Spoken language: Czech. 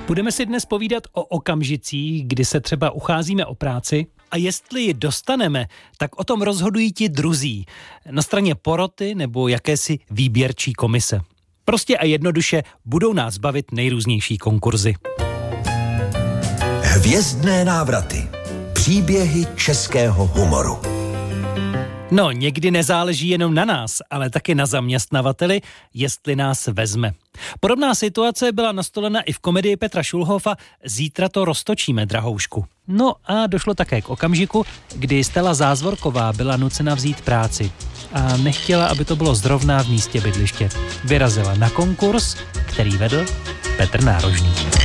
Budeme si dnes povídat o okamžicích, kdy se třeba ucházíme o práci a jestli ji dostaneme, tak o tom rozhodují ti druzí na straně poroty nebo jakési výběrčí komise. Prostě a jednoduše budou nás bavit nejrůznější konkurzy. Hvězdné návraty. Příběhy českého humoru. No, někdy nezáleží jenom na nás, ale taky na zaměstnavateli, jestli nás vezme. Podobná situace byla nastolena i v komedii Petra Šulhofa Zítra to roztočíme, drahoušku. No a došlo také k okamžiku, kdy Stella Zázvorková byla nucena vzít práci a nechtěla, aby to bylo zrovna v místě bydliště. Vyrazila na konkurs, který vedl Petr Nárožný.